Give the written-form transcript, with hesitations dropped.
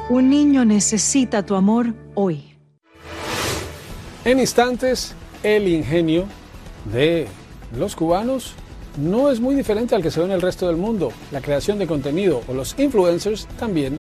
Un niño necesita tu amor hoy. En instantes, el ingenio de los cubanos no es muy diferente al que se ve en el resto del mundo. La creación de contenido o los influencers también